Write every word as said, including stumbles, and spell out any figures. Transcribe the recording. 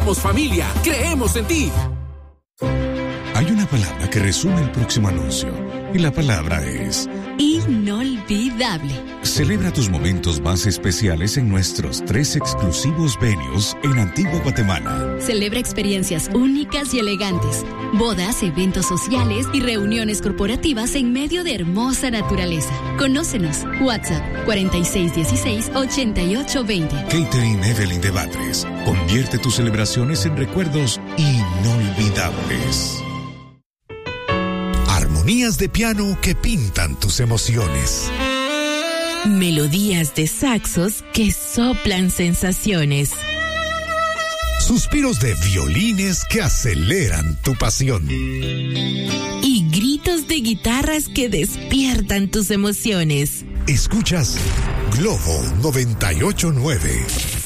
Somos familia, creemos en ti. Hay una palabra que resume el próximo anuncio y la palabra es inolvidable. Celebra tus momentos más especiales en nuestros tres exclusivos venues en Antigua Guatemala. Celebra experiencias únicas y elegantes, bodas, eventos sociales y reuniones corporativas en medio de hermosa naturaleza. Conócenos. WhatsApp cuarenta y seis dieciséis ochenta y ocho veinte. Catering Evelyn de Batres. Convierte tus celebraciones en recuerdos inolvidables. Armonías de piano que pintan tus emociones. Melodías de saxos que soplan sensaciones. Suspiros de violines que aceleran tu pasión. Y gritos de guitarras que despiertan tus emociones. Escuchas Globo noventa y ocho punto nueve.